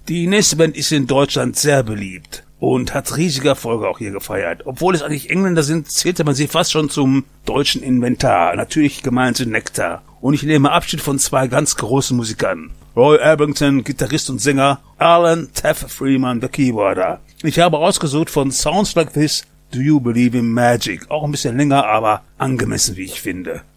Die nächste Band ist in Deutschland sehr beliebt und hat riesige Erfolge auch hier gefeiert. Obwohl es eigentlich Engländer sind, zählte man sie fast schon zum deutschen Inventar. Natürlich gemeint sind Nektar. Und ich nehme Abschied von zwei ganz großen Musikern. Roy Abington, Gitarrist und Sänger, Alan Taff Freeman, der Keyboarder. Ich habe ausgesucht von Sounds Like This, Do You Believe in Magic? Auch ein bisschen länger, aber angemessen, wie ich finde.